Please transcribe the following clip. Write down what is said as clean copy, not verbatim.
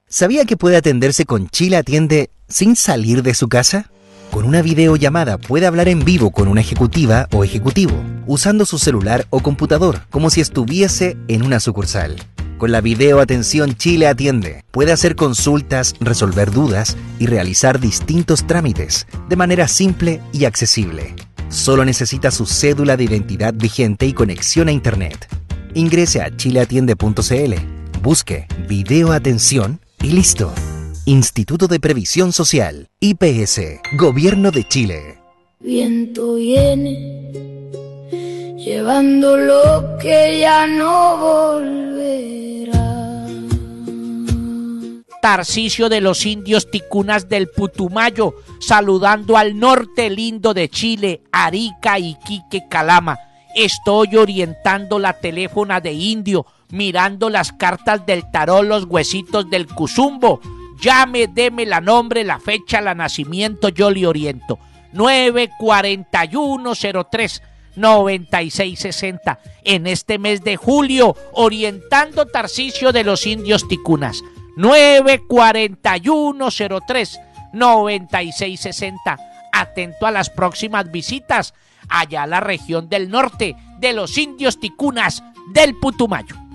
¿Sabía que puede atenderse con Chile Atiende sin salir de su casa? Con una videollamada puede hablar en vivo con una ejecutiva o ejecutivo, usando su celular o computador, como si estuviese en una sucursal. Con la videoatención Chile Atiende, puede hacer consultas, resolver dudas y realizar distintos trámites de manera simple y accesible. Solo necesita su cédula de identidad vigente y conexión a Internet. Ingrese a chileatiende.cl, busque videoatención y listo. Instituto de Previsión Social, IPS, Gobierno de Chile. Viento viene, llevando lo que ya no volverá. Tarcisio de los indios ticunas del Putumayo, saludando al norte lindo de Chile, Arica, Iquique, Calama. Estoy orientando la teléfona de indio, mirando las cartas del tarot, los huesitos del cuzumbo. Llame, deme la nombre, la fecha, la nacimiento, yo le oriento. 94103-9660. En este mes de julio, orientando Tarcisio de los indios ticunas. 94103-9660. Atento a las próximas visitas allá a la región del norte de los indios ticunas del Putumayo.